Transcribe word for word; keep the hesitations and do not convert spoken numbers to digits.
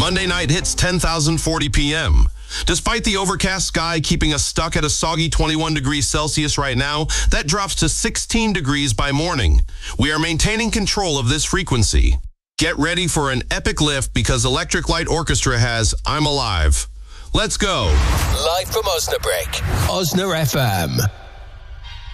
Monday night hits ten thousand forty p.m. Despite the overcast sky keeping us stuck at a soggy twenty-one degrees Celsius right now, that drops to sixteen degrees by morning. We are maintaining control of this frequency. Get ready for an epic lift because Electric Light Orchestra has I'm Alive. Let's go. Live from Osnabrück, Osna F M.